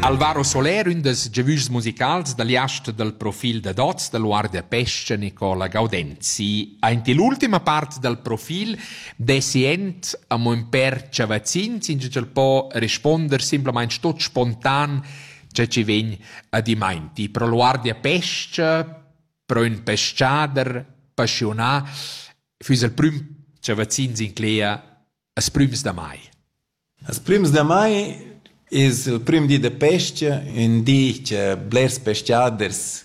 Alvaro Soler, un des giavuschs musicals dall'ast del profil de Doz de Luardia Pesce Nicola Gaudenzi. Ainti l'ultima part del profil desient a mon per Ciavazzin, since po risponder simplement tot spontan ci vegn ad imainti. Pro Luardia Pesce, pro un pesciader passionà, füs il prüm Ciavazzin s'inclea as prüms da mai. As prüms da mai is il prim di de pesce, un di che blers pesciaders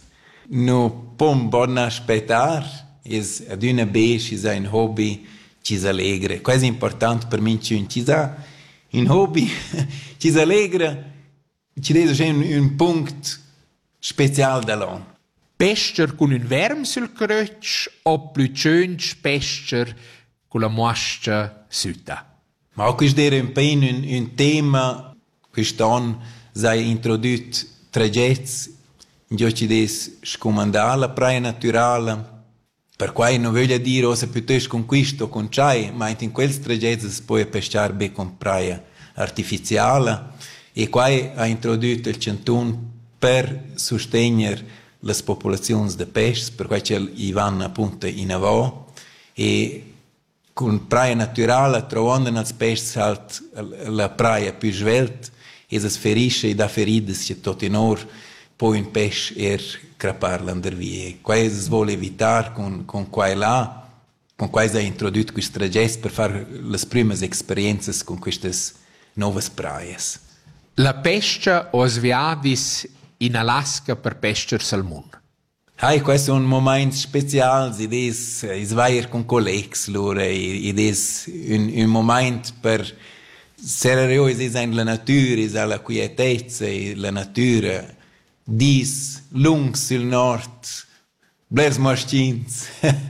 no pom bona aspettar, is ad una besch, is un hobby cis allegre. Quasi important per min un cisa un hobby cis allegre, ci deso un punct special da l'on. Pescher con un verm sul crötsch o plü schönsch pescher con la muascia sütta? Ma auch ist der un tema quest'anno sei introdotto tragetti in cui ci des scomandare la praia naturale, per cui non voglio dire o se piuttosto con questo o con ciai, ma in quel tragetti si può pescare bene con praia artificiale e qua ha introdotto il canton per sostenere le popolazioni di pesce, per cui c'è vanno appunto in avò e con praia naturale trovando nel pesce halt la praia più svelta e si ferisce e dà ferite che tot in or poi un pesce crepar l'andervie. Qua si vuole evitare con qua là, con qua si ha introdotto questi tragetti per fare le prime esperienze con queste nuove praias. La pesca o sviadis in Alaska per pescer salmon? Questo è un momento speciale, es vai con colleghi loro, ed è un momento per serioso, è la natura, è la quietezza, è la natura, dis, lung sul nord, blers maschins,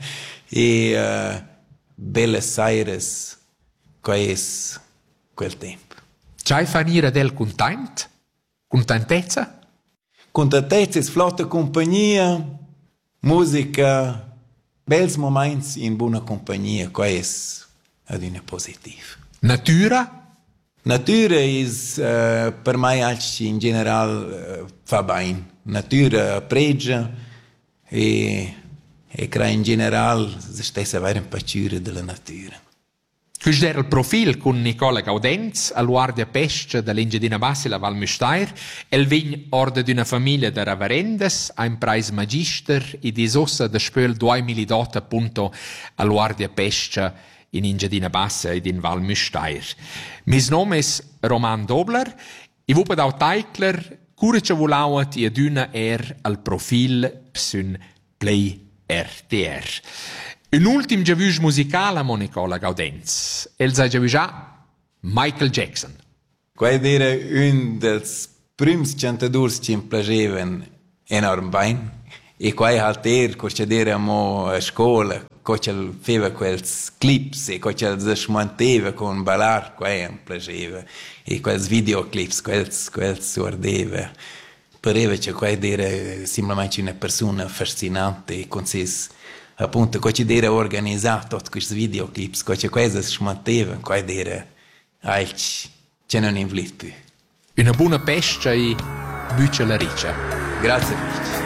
e Buenos Aires, questo è quel tempo. C'hai fanire del content? Contentezza? Contentezza, è flotta compagnia, musica, bels momenti in buona compagnia, questo è una positiva. Natura? Natura è per me anche in generale fa bene. Natura pregia e crea in generale si stessa avere un paciure della natura. Questo era il profilo con Nicola Gaudenz, a Luardia Pesce dall'Engiadina Bassi la Val Müstair. El vegn orda d'una famiglia de Ravarendes, ein Preis Magister e di sossa de spöl 2008 appunto a Luardia Pesce in Engiadina Bassa ed in Val Müstair. Mis nome es Roman Dobler, e vupa dau Teikler, curace volauat e aduna al profil sun Play RTR. Un ultim giavusch musical a Nicola Gaudenz. El sa giavuschà Michael Jackson. Quai era un dels prims cantadors che mi piacevano enorm bene. E quai halt quando eravamo a scuola, quando faceva quels clips e quando si smanteva con ballar, quai mi piaceva. E quels videoclips, quels guardava. Pareva che quai era semplicemente una persona fascinante e con sé appunto, quando era organizzato tutti questi videoclips, quando quasi si smatteva, quando era altro, che non invlito più. Una buona pesca e buccia la riccia. Grazie.